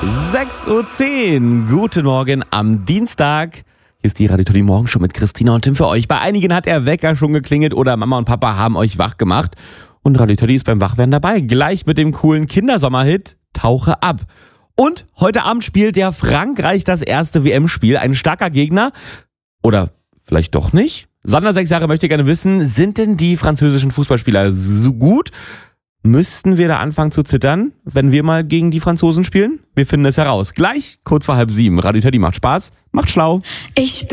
6:10 Uhr. Guten Morgen am Dienstag. Hier ist die Radio Toddy Morgenshow mit Christina und Tim für euch. Bei einigen hat der Wecker schon geklingelt oder Mama und Papa haben euch wach gemacht. Und Radio Toddy ist beim Wachwerden dabei. Gleich mit dem coolen Kindersommerhit Tauche ab. Und heute Abend spielt ja Frankreich das erste WM-Spiel. Ein starker Gegner. Oder vielleicht doch nicht? Sander, 6 Jahre, möchte gerne wissen, sind denn die französischen Fußballspieler so gut? Müssten wir da anfangen zu zittern, wenn wir mal gegen die Franzosen spielen? Wir finden es heraus. Gleich, kurz vor 6:30. Radio Toddy macht Spaß, macht schlau.